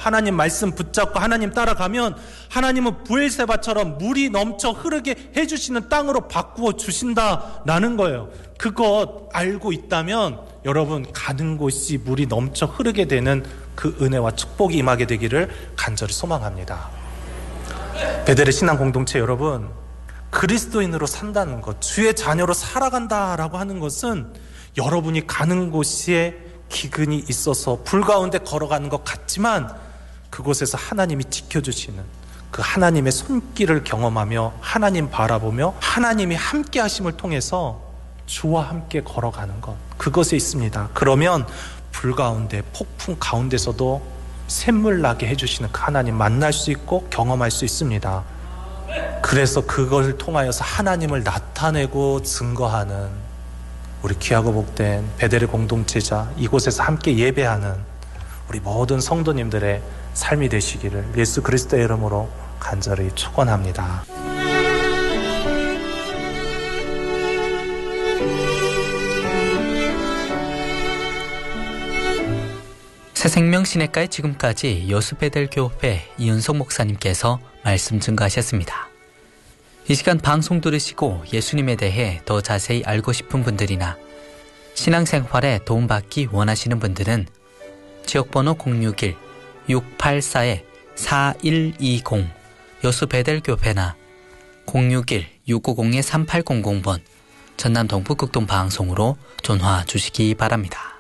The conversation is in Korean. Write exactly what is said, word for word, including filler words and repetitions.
하나님 말씀 붙잡고 하나님 따라가면 하나님은 부엘세바처럼 물이 넘쳐 흐르게 해주시는 땅으로 바꾸어 주신다라는 거예요. 그것 알고 있다면 여러분 가는 곳이 물이 넘쳐 흐르게 되는 그 은혜와 축복이 임하게 되기를 간절히 소망합니다. 베델의 신앙 공동체 여러분, 그리스도인으로 산다는 것, 주의 자녀로 살아간다라고 하는 것은 여러분이 가는 곳에 기근이 있어서 불 가운데 걸어가는 것 같지만 그곳에서 하나님이 지켜주시는 그 하나님의 손길을 경험하며 하나님 바라보며 하나님이 함께 하심을 통해서 주와 함께 걸어가는 것, 그것에 있습니다. 그러면 불 가운데 폭풍 가운데서도 샘물 나게 해주시는 그 하나님 만날 수 있고 경험할 수 있습니다. 그래서 그걸 통하여서 하나님을 나타내고 증거하는 우리 귀하고 복된 베델의 공동체자, 이곳에서 함께 예배하는 우리 모든 성도님들의 삶이 되시기를 예수 그리스도의 이름으로 간절히 축원합니다. 새생명시내가의 지금까지 여수베델 교회 이은석 목사님께서 말씀 증거하셨습니다. 이 시간 방송 들으시고 예수님에 대해 더 자세히 알고 싶은 분들이나 신앙생활에 도움받기 원하시는 분들은 지역번호 공육일 육팔사 사일이공 여수베델교회나 공육일 육오공 삼팔공공 번 전남 동부 극동방송으로 전화 주시기 바랍니다.